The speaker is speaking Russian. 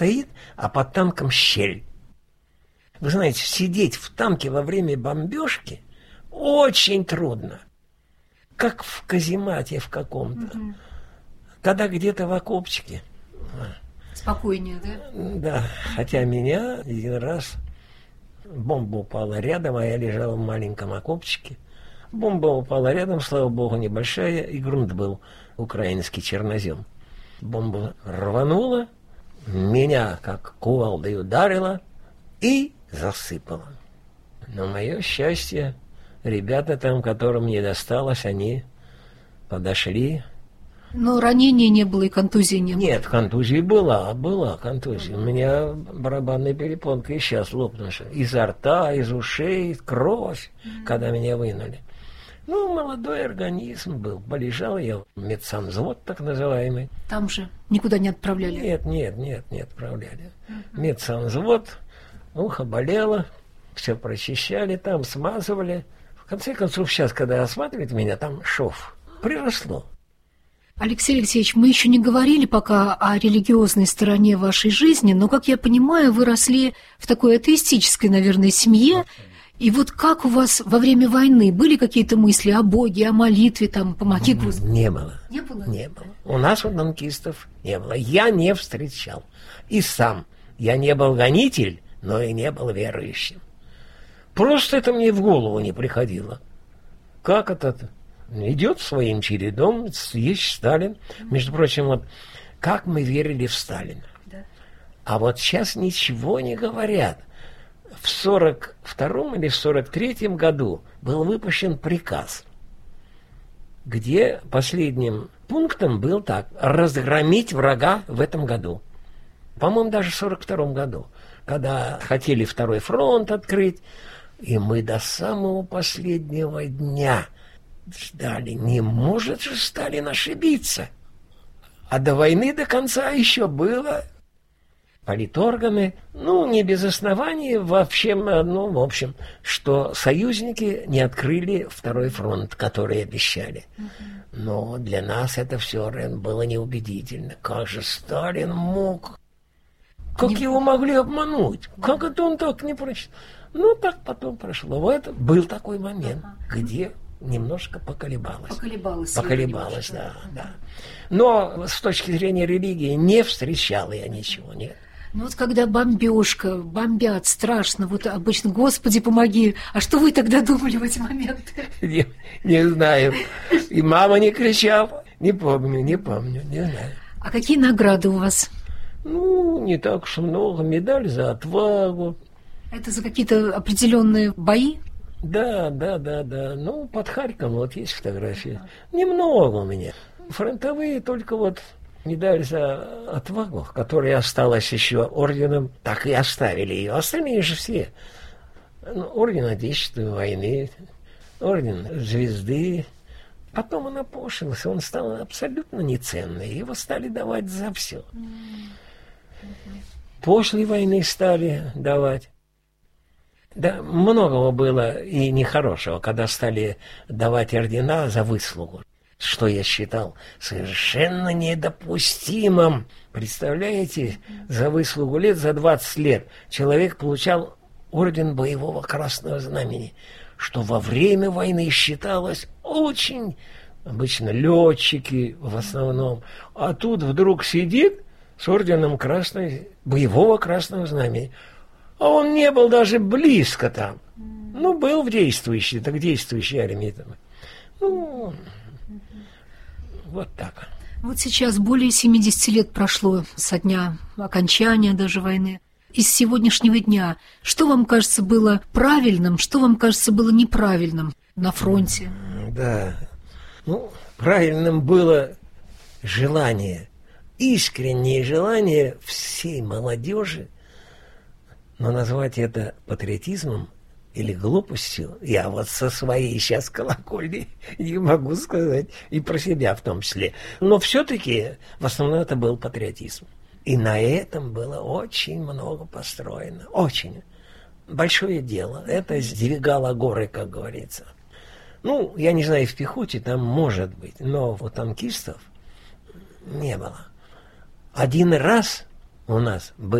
стоит, а под танком щель. Вы знаете, сидеть в танке во время бомбежки очень трудно. Как в каземате в каком-то. Угу. Когда где-то в окопчике. Спокойнее, да? Да, хотя меня один раз бомба упала рядом, а я лежал в маленьком окопчике. Бомба упала рядом, слава богу, небольшая, и грунт был украинский чернозем. Бомба рванула, меня как кувалдой ударила и засыпала. На мое счастье, ребята там, которым не досталось, они подошли. Но ранения не было и контузии не было? Нет, контузия была контузия. У меня барабанная перепонка и сейчас лопнувшая. Изо рта, из ушей, кровь, когда меня вынули. Ну, молодой организм был. Полежал я в медсанвзвод, так называемый. Там же никуда не отправляли? Нет, не отправляли. Медсанвзвод, ухо болело, все прочищали, там смазывали. В конце концов, сейчас, когда осматривают меня, там шов. Приросло. Алексей Алексеевич, мы еще не говорили пока о религиозной стороне вашей жизни, но, как я понимаю, вы росли в такой атеистической, наверное, семье. И вот как у вас во время войны были какие-то мысли о Боге, о молитве, там, помоги Господи? Не было. Не было? Не было. У нас, у танкистов, не было. Я не встречал. И сам. Я не был гонитель, но и не был верующим. Просто это мне в голову не приходило. Как это? Идет своим чередом, есть Сталин. Между прочим, вот как мы верили в Сталина. Да. А вот сейчас ничего не говорят. В 42-м или в 43-м году был выпущен приказ, где последним пунктом был так: разгромить врага в этом году. По-моему, даже в 42-м году, когда хотели второй фронт открыть, и мы до самого последнего дня ждали, не может же Сталин ошибиться. А до войны до конца еще было. Политорганы, не без оснований, в общем, что союзники не открыли второй фронт, который обещали. Но для нас это все было неубедительно. Как же Сталин мог? Как его могли обмануть? Как это он так не прочитал? Так потом прошло. Вот был такой момент, где немножко поколебалась. Поколебалась, да. Но с точки зрения религии не встречал я ничего, нет. Вот когда бомбежка, бомбят, страшно, вот обычно, Господи, помоги. А что вы тогда думали в эти моменты? Не знаю. И мама не кричала. Не помню, не знаю. А какие награды у вас? Не так уж много. Медаль за отвагу. Это за какие-то определенные бои? Да. Под Харьковом вот есть фотографии. Немного у меня. Фронтовые только вот медаль за отвагу, которая осталась еще орденом, так и оставили ее. Остальные же все. Орден Отечественной войны, орден Звезды. Потом он опошился, он стал абсолютно неценный. Его стали давать за все. После войны стали давать. Да, многого было и нехорошего, когда стали давать ордена за выслугу, что я считал совершенно недопустимым. Представляете, за выслугу лет, за 20 лет человек получал орден Боевого Красного Знамени, что во время войны считалось очень, обычно летчики в основном, а тут вдруг сидит с орденом Боевого Красного Знамени. А он не был даже близко там. Был в действующей армии. Вот так. Вот сейчас более 70 лет прошло со дня окончания даже войны. Из сегодняшнего дня, что вам кажется было правильным, что вам кажется было неправильным на фронте? Да. Правильным было желание, искреннее желание всей молодежи. Но назвать это патриотизмом или глупостью я вот со своей сейчас колокольни не могу сказать, и про себя в том числе. Но все-таки в основном это был патриотизм. И на этом было очень много построено. Очень. Большое дело. Это сдвигало горы, как говорится. Я не знаю, в пехоте там может быть, но у танкистов не было. Один раз у нас